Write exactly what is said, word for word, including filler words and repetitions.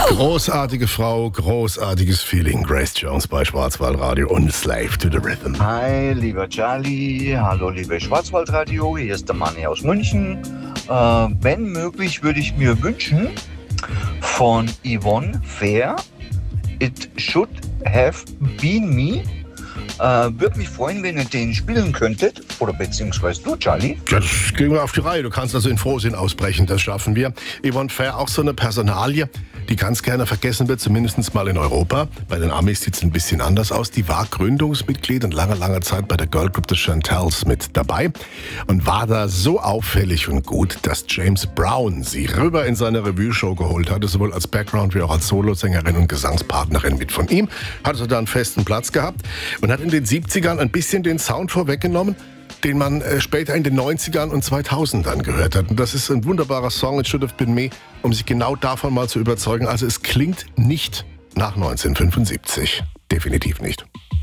Großartige Frau, großartiges Feeling. Grace Jones bei Schwarzwaldradio und Slave to the Rhythm. Hi, lieber Charlie. Hallo, liebe Schwarzwaldradio. Hier ist der Manni aus München. Äh, wenn möglich, würde ich mir wünschen von Yvonne Fair, It Should Have Been Me. Äh, würde mich freuen, wenn ihr den spielen könntet. Oder beziehungsweise du, Charlie. Ja, das kriegen wir auf die Reihe. Du kannst also in Frohsinn ausbrechen, das schaffen wir. Yvonne Fair, auch so eine Personalie, die ganz gerne vergessen wird, zumindest mal in Europa. Bei den Amis sieht es ein bisschen anders aus. Die war Gründungsmitglied und lange, lange Zeit bei der Girlgroup The Chantels mit dabei und war da so auffällig und gut, dass James Brown sie rüber in seine Revue-Show geholt hatte, sowohl als Background wie auch als Solosängerin und Gesangspartnerin mit von ihm. Hatte da einen festen Platz gehabt und hat in den siebzigern ein bisschen den Sound vorweggenommen, den man äh, später in den neunzigern und zweitausendern gehört hat. Und das ist ein wunderbarer Song, It Should Have Been Me, um sich genau davon mal zu überzeugen. Also es klingt nicht nach neunzehnhundertfünfundsiebzig. Definitiv nicht.